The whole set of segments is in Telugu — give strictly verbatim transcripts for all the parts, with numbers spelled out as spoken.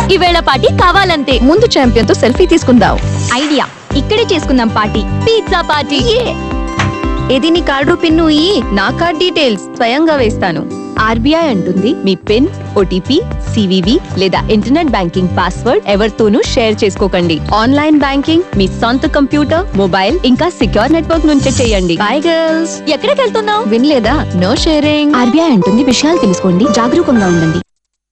ఈవేళ పార్టీ కావాలంతే. ముందు ఛాంపియన్ తో సెల్ఫీ తీసుకుందాం. ఐడియా, ఇక్కడే చేసుకుందాం పార్టీ. Pizza party. ఏది నీ కార్డు పిన్ను ఈ నా కార్డ్ డీటెయిల్స్ స్వయంగా వేస్తాను. ఆర్బీఐ అంటుంది మీ పిన్, ఓటీపీ, సివివి లేదా ఇంటర్నెట్ బ్యాంకింగ్ పాస్వర్డ్ ఎవరితోనూ షేర్ చేసుకోకండి. ఆన్లైన్ బ్యాంకింగ్ మీ సొంత కంప్యూటర్, మొబైల్ ఇంకా సిక్యూర్ నెట్వర్క్ నుంచే చేయండి. By girls. ఎక్కడికి వెళ్తున్నావు? వినలేదా? No sharing. ఆర్బీఐ అంటుంది విషయాలు తెలుసుకోండి, జాగరూకంగా ఉండండి.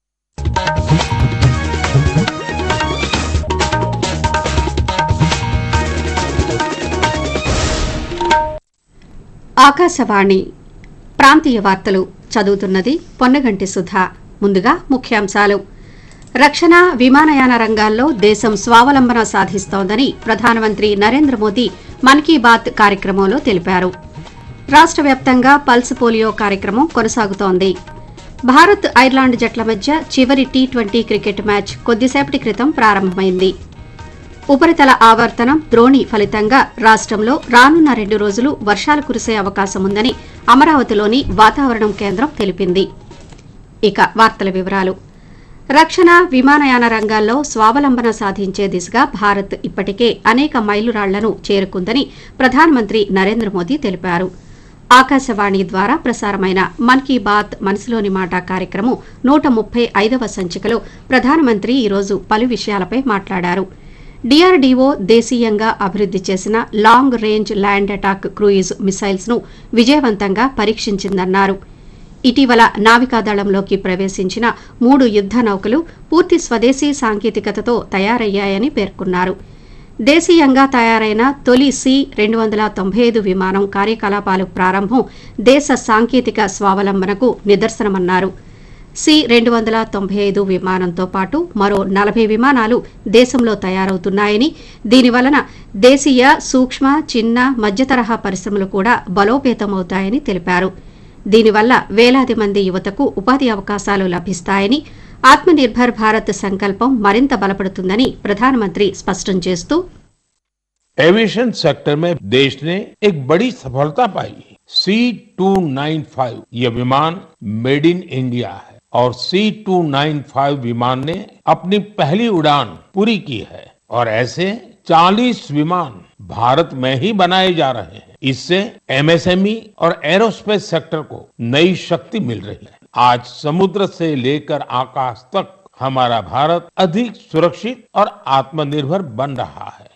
ఆకాశవాణి ప్రాంతీయ వార్తలు చదువుతున్నది పొన్నగంటి సుధా. ముందుగా ముఖ్యాంశాలు. రక్షణ, విమానయాన రంగాల్లో దేశం స్వావలంబన సాధిస్తోందని ప్రధానమంత్రి నరేంద్ర మోదీ మన్ కీ బాత్ కార్యక్రమంలో తెలిపారు. రాష్ట్ర వ్యాప్తంగా పల్స్ పోలియో కార్యక్రమం కొనసాగుతోంది. భారత్, ఐర్లాండ్ జట్ల మధ్య చివరి టీ ట్వంటీ క్రికెట్ మ్యాచ్ కొద్దిసేపటి క్రితం ప్రారంభమైంది. ఉపరితల ఆవర్తనం ద్రోణి ఫలితంగా రాష్ట్రంలో రానున్న రెండు రోజులు వర్షాలు కురిసే అవకాశం ఉందని అమరావతిలోని వాతావరణం కేంద్రం తెలిపింది. ఇక వార్తల వివరాలు. రక్షణ, విమానయాన రంగాల్లో స్వావలంబన సాధించే దిశగా భారత్ ఇప్పటికే అనేక మైలురాళ్లను చేరుకుందని ప్రధానమంత్రి నరేంద్ర మోదీ తెలిపారు. ఆకాశవాణి ద్వారా ప్రసారమైన మన్ కీ బాత్ మనసులోని మాట కార్యక్రమం నూట ముప్పై ఐదవ సంచికలో ప్రధానమంత్రి ఈరోజు పలు విషయాలపై మాట్లాడారు. డీఆర్డీఓ దేశీయంగా అభివృద్ది చేసిన long range land attack cruise missiles ను విజయవంతంగా పరీక్షించిందన్నారు. ఇటీవల నావికాదళంలోకి ప్రవేశించిన మూడు యుద్ద నౌకలు పూర్తి స్వదేశీ సాంకేతికతతో తయారయ్యాయని పేర్కొన్నారు. దేశీయంగా తయారైన తొలి సి రెండు వందల తొంభై ఐదు విమానం కార్యకలాపాలు ప్రారంభం దేశ సాంకేతిక స్వావలంబనకు నిదర్శనమన్నారు. సి రెండు వందల తొంభై ఐదు విమానంతో పాటు మరో నలభై విమానాలు దేశంలో తయారవుతున్నాయని, దీనివలన దేశీయ సూక్ష్మ, చిన్న, మధ్యతరహా పరిశ్రమలు కూడా బలోపేతమవుతాయని తెలిపారు. దీనివల్ల వేలాది మంది యువతకు ఉపాధి అవకాశాలు లభిస్తాయని, ఆత్మనిర్భర్ భారత్ సంకల్పం మరింత బలపడుతుందని ప్రధానమంత్రి స్పష్టం చేస్తూ, एविएशन सेक्टर में देश ने एक बड़ी सफलता पाई. सी टू नाइन फाइव ये विमान मेड इन इंडिया है और सी टू नाइन फाइव विमान ने अपनी पहली उड़ान पूरी की है और ऐसे चालीस विमान भारत में ही बनाए जा रहे हैं. इससे एमएसएमई और एरोस्पेस सेक्टर को नई शक्ति मिल रही है. आज समुद्र से लेकर आकाश तक हमारा भारत अधिक सुरक्षित और आत्मनिर्भर बन रहा है.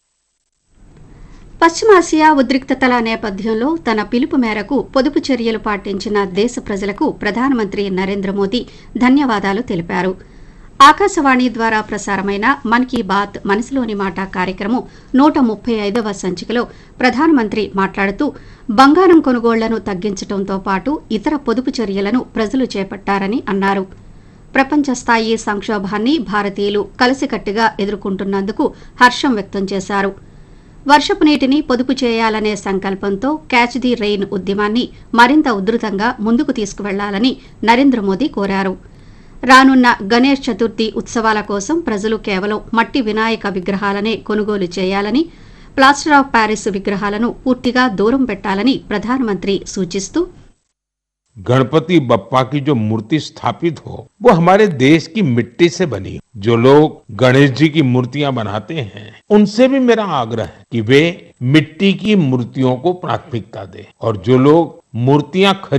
పశ్చిమాసియా ఉద్రిక్తతల నేపథ్యంలో తన పిలుపు మేరకు పొదుపు చర్యలు పాటించిన దేశ ప్రజలకు ప్రధానమంత్రి నరేంద్ర మోదీ ధన్యవాదాలు తెలిపారు. ఆకాశవాణి ద్వారా ప్రసారమైన మన్ కీ బాత్ మనసులోని మాట కార్యక్రమం నూట ముప్పై ఐదవ సంచికలో ప్రధానమంత్రి మాట్లాడుతూ, బంగారం కొనుగోళ్లను తగ్గించడంతో పాటు ఇతర పొదుపు చర్యలను ప్రజలు చేపట్టారని అన్నారు. ప్రపంచ స్థాయి సంక్షోభాన్ని భారతీయులు కలిసికట్టుగా ఎదుర్కొంటున్నందుకు హర్షం వ్యక్తం చేశారు. వర్షపు నీటిని పొదుపు చేయాలనే సంకల్పంతో క్యాచ్ ది రెయిన్ ఉద్యమాన్ని మరింత ఉధృతంగా ముందుకు తీసుకువెళ్లాలని నరేంద్ర మోదీ కోరారు. రానున్న గణేష్ చతుర్థి ఉత్సవాల కోసం ప్రజలు కేవలం మట్టి వినాయక విగ్రహాలనే కొనుగోలు చేయాలని, ప్లాస్టర్ ఆఫ్ ప్యారిస్ విగ్రహాలను పూర్తిగా దూరం పెట్టాలని ప్రధానమంత్రి సూచిస్తూ, गणपति बप्पा की जो मूर्ति स्थापित हो वो हमारे देश की मिट्टी से बनी. जो लोग गणेश जी की मूर्तियां बनाते हैं उनसे भी मेरा आग्रह है कि वे मिट्टी की मूर्तियों को प्राथमिकता दें और जो लोग मूर्तियां